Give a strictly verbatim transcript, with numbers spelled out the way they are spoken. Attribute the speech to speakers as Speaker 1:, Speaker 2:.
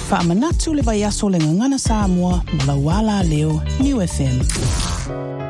Speaker 1: Whaamanatu le vai aso le ngangana Samoa, Malawala leo, New F M.